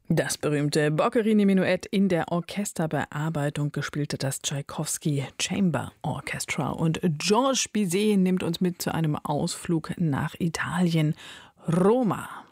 Das berühmte Boccherini-Menuett in der Orchesterbearbeitung gespielt hat das Tschaikowski Chamber Orchestra. Und Georges Bizet nimmt uns mit zu einem Ausflug nach Italien. Roma.